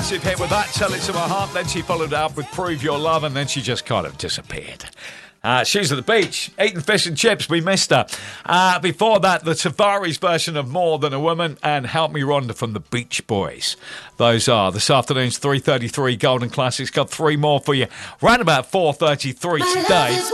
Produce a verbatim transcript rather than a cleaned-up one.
massive hit with that, Tell It to My Heart. Then she followed it up with Prove Your Love, and then she just kind of disappeared. Uh, she was at the beach, eating fish and chips. We missed her. Uh, before that, the Tavares version of More Than a Woman and Help Me Rhonda from the Beach Boys. Those are this afternoon's three thirty-three Golden Classics. Got three more for you. Right about four thirty-three today.